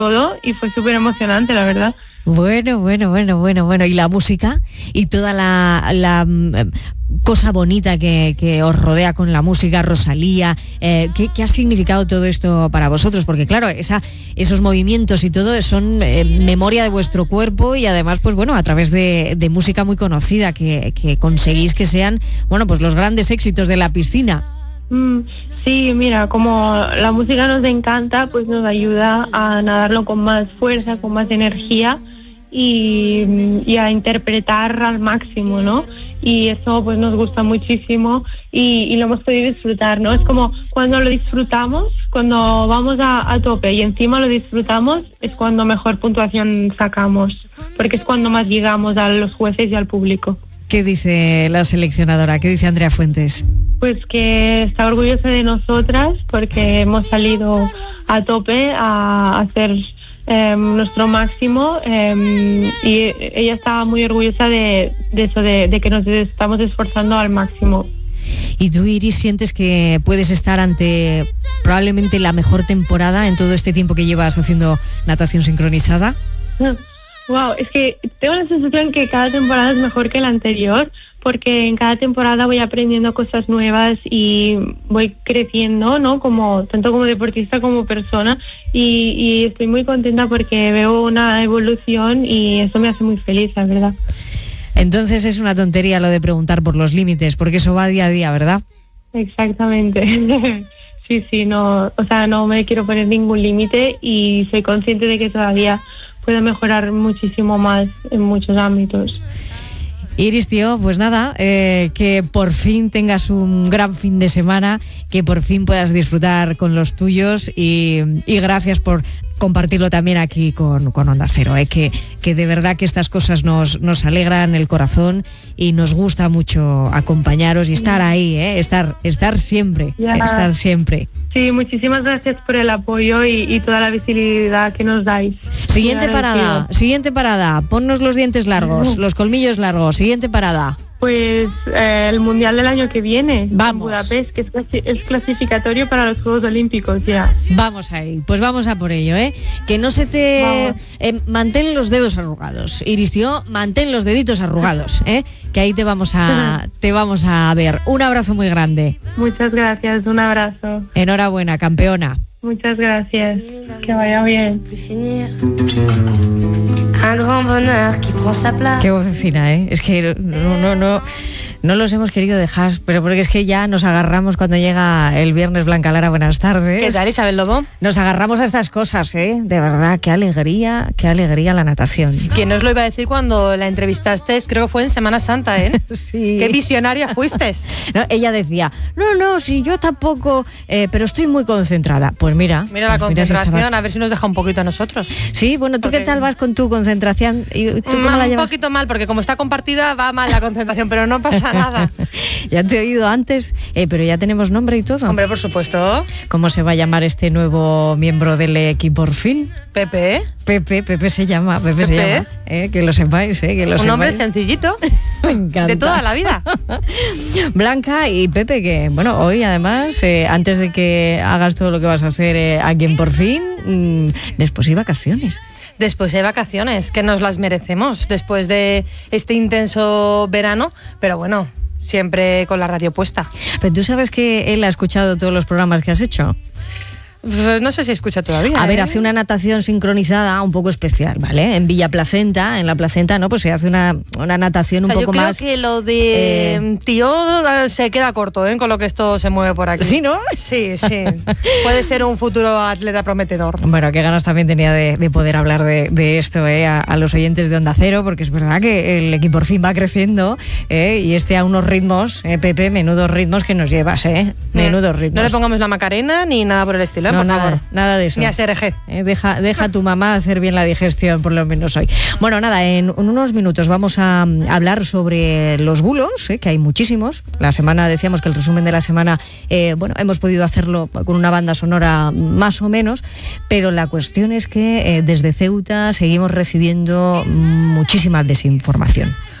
todo y fue súper emocionante, la verdad. Bueno. Y la música y toda la cosa bonita que os rodea con la música, Rosalía, ¿qué ha significado todo esto para vosotros? Porque claro, esos movimientos y todo son memoria de vuestro cuerpo y además, pues bueno, a través de música muy conocida que conseguís que sean, bueno, pues los grandes éxitos de la piscina. Sí, mira, como la música nos encanta, pues nos ayuda a nadarlo con más fuerza, con más energía y a interpretar al máximo, ¿no? Y eso pues nos gusta muchísimo y lo hemos podido disfrutar, ¿no? Es como cuando lo disfrutamos, cuando vamos a tope y encima lo disfrutamos, es cuando mejor puntuación sacamos, porque es cuando más llegamos a los jueces y al público. ¿Qué dice la seleccionadora? ¿Qué dice Andrea Fuentes? Pues que está orgullosa de nosotras porque hemos salido a tope a hacer nuestro máximo y ella estaba muy orgullosa de eso, de que nos estamos esforzando al máximo. ¿Y tú, Iris, sientes que puedes estar ante probablemente la mejor temporada en todo este tiempo que llevas haciendo natación sincronizada? Wow, es que tengo la sensación que cada temporada es mejor que la anterior, porque en cada temporada voy aprendiendo cosas nuevas y voy creciendo, ¿no? Tanto como deportista como persona, y estoy muy contenta porque veo una evolución y eso me hace muy feliz, la verdad. Entonces es una tontería lo de preguntar por los límites, porque eso va día a día, ¿verdad? Exactamente. Sí, no me quiero poner ningún límite y soy consciente de que todavía puedo mejorar muchísimo más en muchos ámbitos. Iris, tío, pues nada, que por fin tengas un gran fin de semana, que por fin puedas disfrutar con los tuyos y gracias por compartirlo también aquí con Onda Cero, que de verdad que estas cosas nos alegran el corazón y nos gusta mucho acompañaros y estar ahí, estar siempre, estar siempre. Sí, muchísimas gracias por el apoyo y toda la visibilidad que nos dais. Siguiente parada, ponnos los dientes largos, los colmillos largos, siguiente parada. Pues el Mundial del año que viene, vamos. En Budapest, que es clasificatorio para los Juegos Olímpicos ya. Vamos ahí, pues vamos a por ello, que no se te... mantén los dedos arrugados, Iris, tío, mantén los deditos arrugados, que ahí te vamos a ver. Un abrazo muy grande. Muchas gracias, un abrazo. Enhorabuena, campeona. Muchas gracias, que vaya bien. Qué vocecina, es que no los hemos querido dejar, pero porque es que ya nos agarramos cuando llega el viernes. Blanca Lara, buenas tardes. ¿Qué tal, Isabel Lobo? Nos agarramos a estas cosas, de verdad, qué alegría la natación. ¿Quién nos lo iba a decir cuando la entrevistaste? Creo que fue en Semana Santa, Sí. Qué visionaria fuiste. No, ella decía, no, sí, yo tampoco, pero estoy muy concentrada. Pues mira la concentración, a ver si nos deja un poquito a nosotros. Sí, bueno, ¿tú qué tal vas con tu concentración? ¿Tú cómo la llevas? Un poquito mal, porque como está compartida va mal la concentración, pero no pasa nada. Ya te he oído antes, pero ya tenemos nombre y todo. Hombre, por supuesto. ¿Cómo se va a llamar este nuevo miembro del equipo por fin? Pepe. Pepe se llama, que lo sepáis, Un nombre sencillito. Me encanta. De toda la vida. Blanca y Pepe, que bueno, hoy además, antes de que hagas todo lo que vas a hacer aquí en Por Fin, después hay vacaciones. Después hay vacaciones, que nos las merecemos después de este intenso verano, pero bueno, siempre con la radio puesta. Pero tú sabes que él ha escuchado todos los programas que has hecho. No sé si escucha todavía. A ver, hace una natación sincronizada un poco especial, ¿vale? En Villa Placenta, en la Placenta, ¿no? Pues se hace una natación un poco más... Yo creo que lo de tío se queda corto, con lo que esto se mueve por aquí. ¿Sí, no? Sí. Puede ser un futuro atleta prometedor. Bueno, qué ganas también tenía de poder hablar de esto, a los oyentes de Onda Cero, porque es verdad que el equipo por fin va creciendo, y a unos ritmos, Pepe, menudos ritmos que nos llevas, menudos ritmos. No le pongamos la Macarena ni nada por el estilo. No, por favor. Nada de eso. Ni a SRG. Deja a tu mamá hacer bien la digestión, por lo menos hoy. Bueno, nada, en unos minutos vamos a hablar sobre los bulos, que hay muchísimos. La semana, decíamos que el resumen de la semana, hemos podido hacerlo con una banda sonora más o menos, pero la cuestión es que desde Ceuta seguimos recibiendo muchísima desinformación.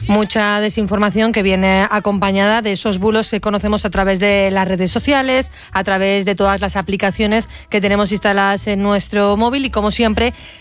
Mucha desinformación que viene acompañada de esos bulos que conocemos a través de las redes sociales, a través de todas las aplicaciones que tenemos instaladas en nuestro móvil y, como siempre,